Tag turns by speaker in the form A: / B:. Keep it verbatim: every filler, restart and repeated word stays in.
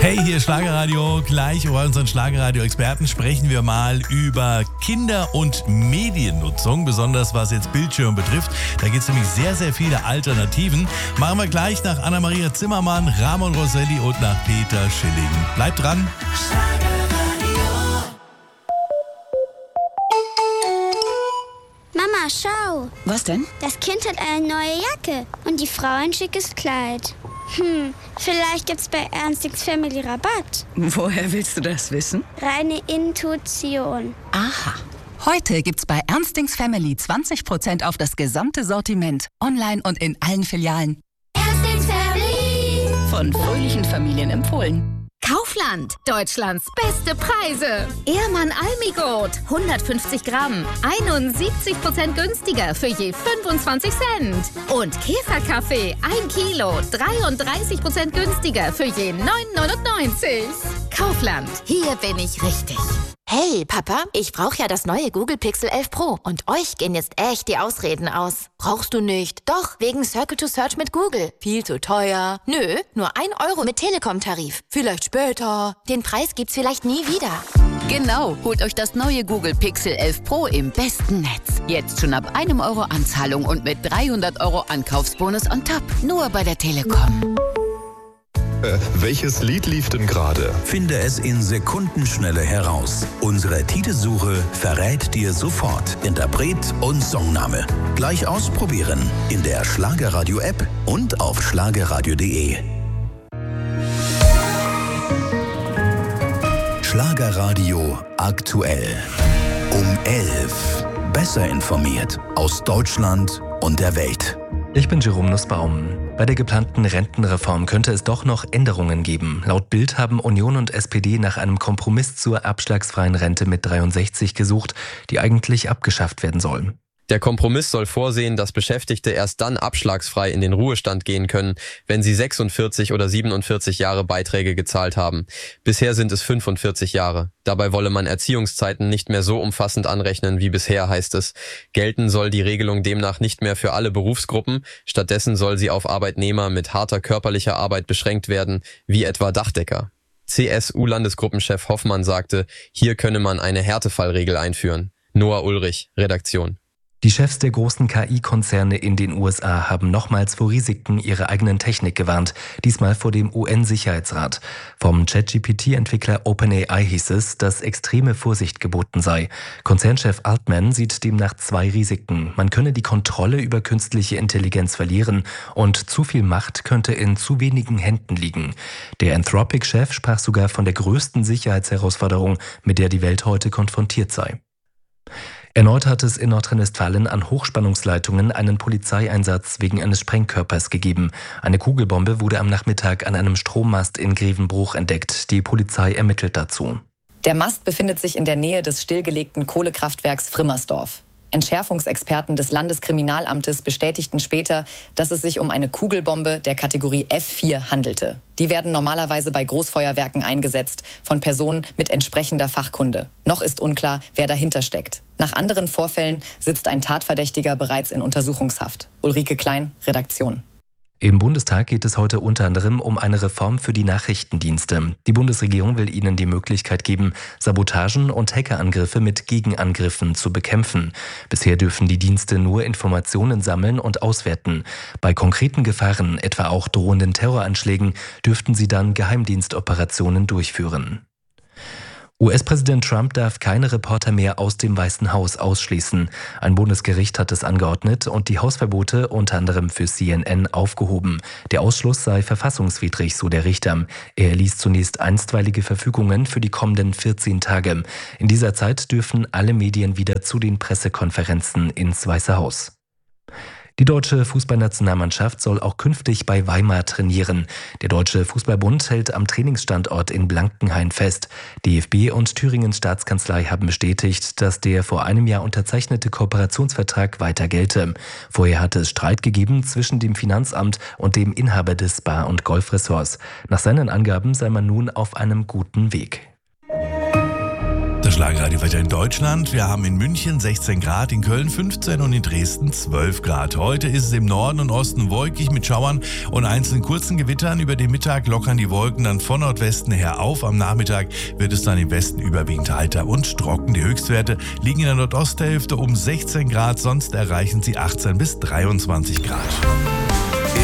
A: Hey, hier ist Schlagerradio. Gleich bei unseren Schlagerradio-Experten sprechen wir mal über Kinder- und Mediennutzung, besonders was jetzt Bildschirm betrifft. Da gibt es nämlich sehr, sehr viele Alternativen. Machen wir gleich nach Anna-Maria Zimmermann, Ramon Rosselli und nach Peter Schilling. Bleibt dran.
B: Mama, schau.
C: Was denn?
B: Das Kind hat eine neue Jacke und die Frau ein schickes Kleid. Hm, vielleicht gibt's bei Ernstings Family Rabatt.
C: Woher willst du das wissen?
B: Reine Intuition.
C: Aha. Heute gibt's bei Ernstings Family zwanzig Prozent auf das gesamte Sortiment. Online und in allen Filialen.
B: Ernstings Family.
C: Von fröhlichen Familien empfohlen.
D: Kaufland, Deutschlands beste Preise. Ehrmann Almigurt, hundertfünfzig Gramm, einundsiebzig Prozent günstiger für je fünfundzwanzig Cent. Und Käferkaffee, ein Kilo, dreiunddreißig Prozent günstiger für je neun neunundneunzig. Kaufland, hier bin ich richtig.
E: Hey, Papa, ich brauche ja das neue Google Pixel elf Pro und euch gehen jetzt echt die Ausreden aus. Brauchst du nicht? Doch, wegen Circle to Search mit Google. Viel zu teuer. Nö, nur ein Euro mit Telekom-Tarif. Vielleicht später. Den Preis gibt's vielleicht nie wieder.
C: Genau, holt euch das neue Google Pixel elf Pro im besten Netz. Jetzt schon ab einem Euro Anzahlung und mit dreihundert Euro Ankaufsbonus on top. Nur bei der Telekom.
F: Äh, welches Lied lief denn gerade?
G: Finde es in Sekundenschnelle heraus. Unsere Titelsuche verrät dir sofort Interpret und Songname. Gleich ausprobieren in der Schlagerradio-App und auf schlagerradio punkt de. Schlagerradio aktuell. Um elf. Besser informiert aus Deutschland und der Welt.
H: Ich bin Jerome Nussbaum. Bei der geplanten Rentenreform könnte es doch noch Änderungen geben. Laut Bild haben Union und S P D nach einem Kompromiss zur abschlagsfreien Rente mit dreiundsechzig gesucht, die eigentlich abgeschafft werden soll.
I: Der Kompromiss soll vorsehen, dass Beschäftigte erst dann abschlagsfrei in den Ruhestand gehen können, wenn sie sechsundvierzig oder siebenundvierzig Jahre Beiträge gezahlt haben. Bisher sind es fünfundvierzig Jahre. Dabei wolle man Erziehungszeiten nicht mehr so umfassend anrechnen wie bisher, heißt es. Gelten soll die Regelung demnach nicht mehr für alle Berufsgruppen. Stattdessen soll sie auf Arbeitnehmer mit harter körperlicher Arbeit beschränkt werden, wie etwa Dachdecker. C S U-Landesgruppenchef Hoffmann sagte, hier könne man eine Härtefallregel einführen. Noah Ulrich, Redaktion.
H: Die Chefs der großen K I-Konzerne in den U S A haben nochmals vor Risiken ihrer eigenen Technik gewarnt, diesmal vor dem U N-Sicherheitsrat. Vom ChatGPT-Entwickler OpenAI hieß es, dass extreme Vorsicht geboten sei. Konzernchef Altman sieht demnach zwei Risiken. Man könne die Kontrolle über künstliche Intelligenz verlieren und zu viel Macht könnte in zu wenigen Händen liegen. Der Anthropic-Chef sprach sogar von der größten Sicherheitsherausforderung, mit der die Welt heute konfrontiert sei. Erneut hat es in Nordrhein-Westfalen an Hochspannungsleitungen einen Polizeieinsatz wegen eines Sprengkörpers gegeben. Eine Kugelbombe wurde am Nachmittag an einem Strommast in Grevenbruch entdeckt. Die Polizei ermittelt dazu.
J: Der Mast befindet sich in der Nähe des stillgelegten Kohlekraftwerks Frimmersdorf. Entschärfungsexperten des Landeskriminalamtes bestätigten später, dass es sich um eine Kugelbombe der Kategorie F vier handelte. Die werden normalerweise bei Großfeuerwerken eingesetzt, von Personen mit entsprechender Fachkunde. Noch ist unklar, wer dahinter steckt. Nach anderen Vorfällen sitzt ein Tatverdächtiger bereits in Untersuchungshaft. Ulrike Klein, Redaktion.
H: Im Bundestag geht es heute unter anderem um eine Reform für die Nachrichtendienste. Die Bundesregierung will ihnen die Möglichkeit geben, Sabotagen und Hackerangriffe mit Gegenangriffen zu bekämpfen. Bisher dürfen die Dienste nur Informationen sammeln und auswerten. Bei konkreten Gefahren, etwa auch drohenden Terroranschlägen, dürften sie dann Geheimdienstoperationen durchführen. U S-Präsident Trump darf keine Reporter mehr aus dem Weißen Haus ausschließen. Ein Bundesgericht hat es angeordnet und die Hausverbote unter anderem für C N N aufgehoben. Der Ausschluss sei verfassungswidrig, so der Richter. Er erließ zunächst einstweilige Verfügungen für die kommenden vierzehn Tage. In dieser Zeit dürfen alle Medien wieder zu den Pressekonferenzen ins Weiße Haus. Die deutsche Fußballnationalmannschaft soll auch künftig bei Weimar trainieren. Der Deutsche Fußballbund hält am Trainingsstandort in Blankenhain fest. D F B und Thüringens Staatskanzlei haben bestätigt, dass der vor einem Jahr unterzeichnete Kooperationsvertrag weiter gelte. Vorher hatte es Streit gegeben zwischen dem Finanzamt und dem Inhaber des Bar- und Golfressorts. Nach seinen Angaben sei man nun auf einem guten Weg.
A: Der Schlagerradiowetter in Deutschland. Wir haben in München sechzehn Grad, in Köln fünfzehn und in Dresden zwölf Grad. Heute ist es im Norden und Osten wolkig mit Schauern und einzelnen kurzen Gewittern. Über den Mittag lockern die Wolken dann von Nordwesten her auf. Am Nachmittag wird es dann im Westen überwiegend heiter und trocken. Die Höchstwerte liegen in der Nordosthälfte um sechzehn Grad, sonst erreichen sie achtzehn bis dreiundzwanzig Grad.